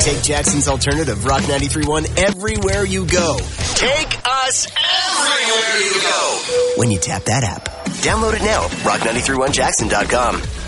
Take Jackson's alternative, Rock 93.1, everywhere you go. Take us everywhere you go. When you tap that app. Download it now, rock931jackson.com.